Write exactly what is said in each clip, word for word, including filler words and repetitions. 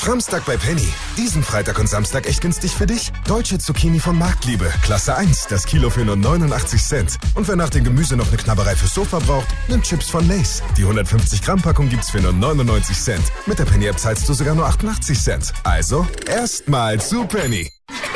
Framstag bei Penny. Diesen Freitag und Samstag echt günstig für dich. Deutsche Zucchini von Marktliebe. Klasse eins, das Kilo für nur neunundachtzig Cent. Und wer nach dem Gemüse noch eine Knabberei fürs Sofa braucht, nimmt Chips von Lay's. Die hundertfünfzig Gramm Packung gibt's für nur neunundneunzig Cent. Mit der Penny-App zahlst du sogar nur achtundachtzig Cent. Also, erstmal zu Penny.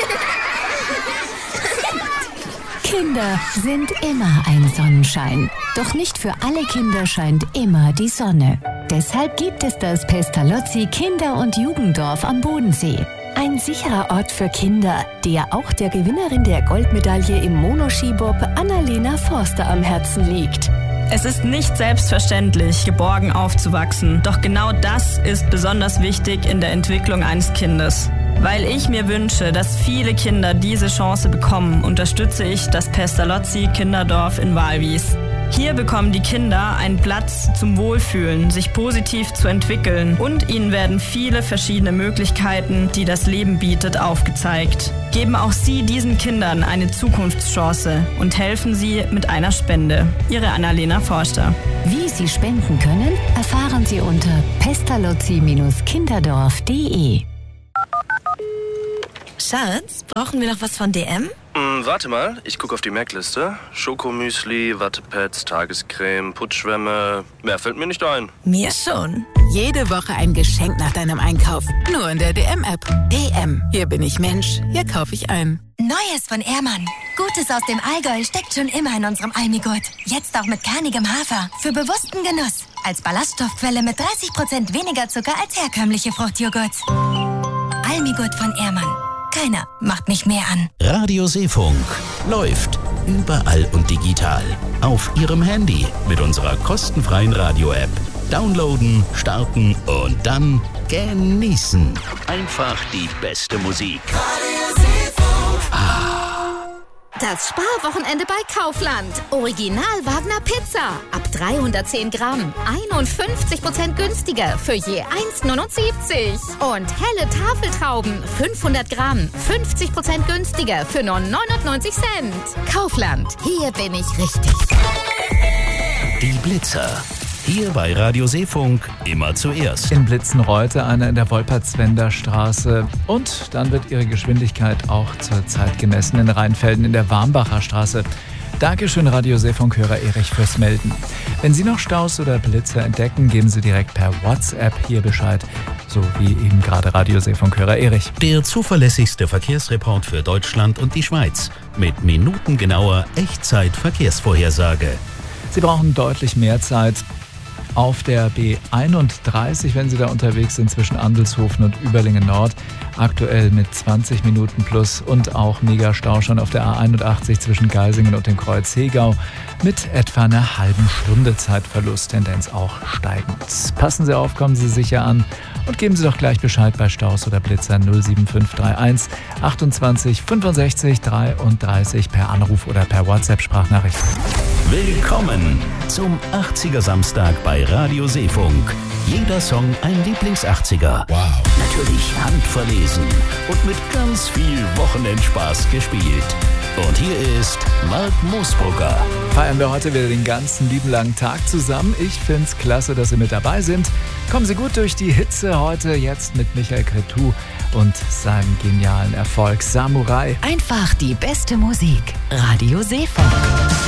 Kinder sind immer ein Sonnenschein. Doch nicht für alle Kinder scheint immer die Sonne. Deshalb gibt es das Pestalozzi Kinder- und Jugenddorf am Bodensee. Ein sicherer Ort für Kinder, der auch der Gewinnerin der Goldmedaille im Monoskibob Annalena Forster am Herzen liegt. Es ist nicht selbstverständlich, geborgen aufzuwachsen. Doch genau das ist besonders wichtig in der Entwicklung eines Kindes. Weil ich mir wünsche, dass viele Kinder diese Chance bekommen, unterstütze ich das Pestalozzi Kinderdorf in Walwies. Hier bekommen die Kinder einen Platz zum Wohlfühlen, sich positiv zu entwickeln und ihnen werden viele verschiedene Möglichkeiten, die das Leben bietet, aufgezeigt. Geben auch Sie diesen Kindern eine Zukunftschance und helfen Sie mit einer Spende. Ihre Annalena Forster. Wie Sie spenden können, erfahren Sie unter pestalozzi kinderdorf punkt de. Schatz, brauchen wir noch was von D M? Mm, warte mal, ich gucke auf die Merkliste. Schokomüsli, Wattepads, Tagescreme, Putzschwämme. Mehr fällt mir nicht ein. Mir schon. Jede Woche ein Geschenk nach deinem Einkauf. Nur in der D M-App. D M. Hier bin ich Mensch. Hier kaufe ich ein. Neues von Ehrmann. Gutes aus dem Allgäu steckt schon immer in unserem Almigurt. Jetzt auch mit kernigem Hafer. Für bewussten Genuss. Als Ballaststoffquelle mit dreißig Prozent weniger Zucker als herkömmliche Fruchtjoghurts. Almigurt von Ehrmann. Keiner macht mich mehr an. Radio Seefunk läuft überall und digital. Auf Ihrem Handy mit unserer kostenfreien Radio-App. Downloaden, starten und dann genießen. Einfach die beste Musik. Radio Seefunk. Ah. Das Sparwochenende bei Kaufland. Original Wagner Pizza. Ab dreihundertzehn Gramm. einundfünfzig Prozent günstiger für je eins neunundsiebzig. Und helle Tafeltrauben. fünfhundert Gramm. fünfzig Prozent günstiger für nur neunundneunzig Cent. Kaufland. Hier bin ich richtig. Die Blitzer. Hier bei Radio Seefunk immer zuerst. In Blitzenreute, einer in der Wolpertswender Straße. Und dann wird ihre Geschwindigkeit auch zur Zeit gemessen in Rheinfelden in der Warmbacher Straße. Dankeschön, Radio Seefunk-Hörer Erich, fürs Melden. Wenn Sie noch Staus oder Blitzer entdecken, geben Sie direkt per WhatsApp hier Bescheid. So wie eben gerade Radio Seefunk-Hörer Erich. Der zuverlässigste Verkehrsreport für Deutschland und die Schweiz. Mit minutengenauer Echtzeit-Verkehrsvorhersage. Sie brauchen deutlich mehr Zeit. Auf der B einunddreißig, wenn Sie da unterwegs sind, zwischen Andelshofen und Überlingen Nord. Aktuell mit zwanzig Minuten plus und auch Megastau schon auf der A einundachtzig zwischen Geisingen und dem Kreuz Hegau mit etwa einer halben Stunde Zeitverlust, Tendenz auch steigend. Passen Sie auf, kommen Sie sicher an und geben Sie doch gleich Bescheid bei Staus oder Blitzer null sieben fünf drei eins achtundzwanzig fünfundsechzig dreiunddreißig per Anruf oder per WhatsApp-Sprachnachricht. Willkommen zum achtziger Samstag bei Radio Seefunk. Jeder Song ein Lieblings-achtziger. Wow. Natürlich handverlesen und mit ganz viel Wochenendspaß gespielt. Und hier ist Mark Moosbrugger. Feiern wir heute wieder den ganzen lieben langen Tag zusammen. Ich find's klasse, dass Sie mit dabei sind. Kommen Sie gut durch die Hitze heute, jetzt mit Michael Cretu und seinem genialen Erfolg Samurai. Einfach die beste Musik. Radio Seefunk.